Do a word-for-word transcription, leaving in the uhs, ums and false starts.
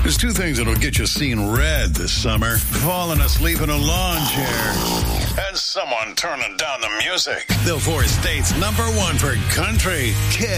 There's two things that'll get you seeing red this summer. Falling asleep in a lawn chair. And someone turning down the music. The four states number one for country. Kiss.